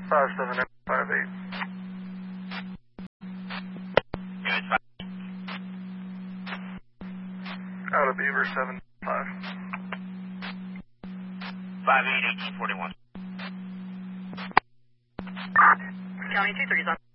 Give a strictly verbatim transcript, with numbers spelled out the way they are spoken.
five seven five eight. Yeah, it's five. Out of Beaver seven five. five eight eighteen forty-one. County two threes on.